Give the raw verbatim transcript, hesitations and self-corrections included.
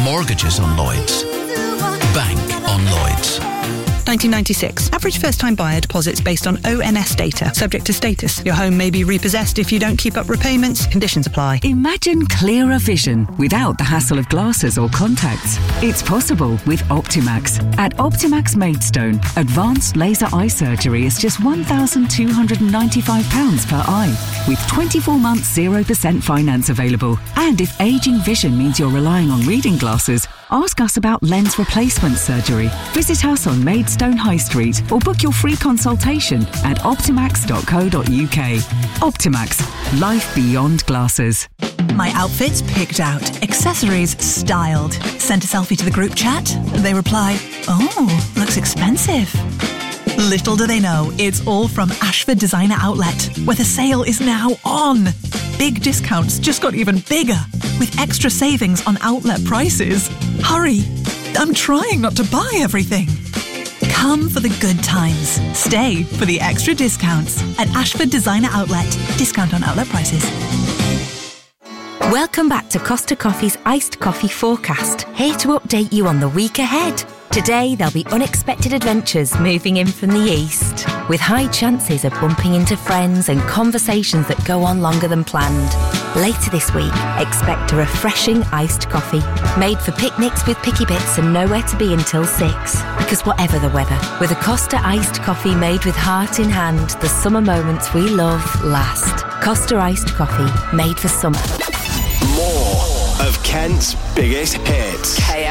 Mortgages on Lloyds. Bank on Lloyds. nineteen ninety-six. Average first-time buyer deposits based on O N S data. Subject to status. Your home may be repossessed if you don't keep up repayments. Conditions apply. Imagine clearer vision without the hassle of glasses or contacts. It's possible with Optimax. At Optimax Maidstone, advanced laser eye surgery is just one thousand two hundred ninety-five pounds per eye, with twenty-four months zero percent finance available. And if ageing vision means you're relying on reading glasses, ask us about lens replacement surgery. Visit us on Maidstone High Street or book your free consultation at optimax dot co dot uk. Optimax. Life beyond glasses. My outfit's picked out. Accessories styled. Sent a selfie to the group chat. They reply, "Oh, looks expensive." Little do they know, it's all from Ashford Designer Outlet, where the sale is now on. Big discounts just got even bigger, with extra savings on outlet prices. Hurry, I'm trying not to buy everything. Come for the good times. Stay for the extra discounts at Ashford Designer Outlet. Discount on outlet prices. Welcome back to Costa Coffee's Iced Coffee Forecast, here to update you on the week ahead. Today, there'll be unexpected adventures moving in from the east, with high chances of bumping into friends and conversations that go on longer than planned. Later this week, expect a refreshing iced coffee, made for picnics with picky bits and nowhere to be until six. Because whatever the weather, with a Costa iced coffee made with heart in hand, the summer moments we love last. Costa iced coffee, made for summer. More of Kent's biggest hits. K